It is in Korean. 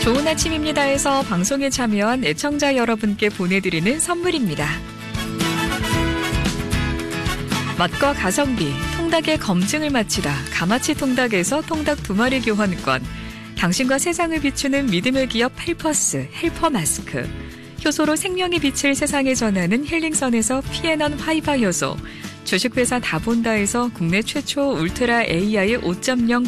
좋은 아침입니다에서 방송에 참여한 애청자 여러분께 보내드리는 선물입니다. 맛과 가성비, 통닭의 검증을 마치다 가마치 통닭에서 통닭 2마리 교환권, 당신과 세상을 비추는 믿음의 기업 헬퍼스, 헬퍼 마스크, 효소로 생명이 빛을 세상에 전하는 힐링선에서 피에넌 화이바 효소, 주식회사 다본다에서 국내 최초 울트라 AI 5.0